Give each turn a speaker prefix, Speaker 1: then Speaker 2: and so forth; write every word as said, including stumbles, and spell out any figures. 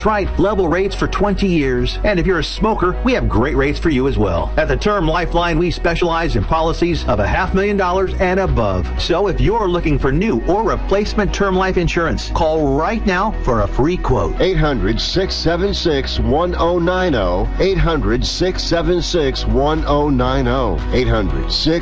Speaker 1: Right, level rates for twenty years. And if you're a smoker, we have great rates for you as well. At the Term Lifeline, we specialize in policies of a half million dollars and above. So if you're looking for new or replacement term life insurance, call right now for a free quote.
Speaker 2: eight hundred, six seven six, one oh nine oh. eight hundred, six seven six, one oh nine oh. eight hundred, six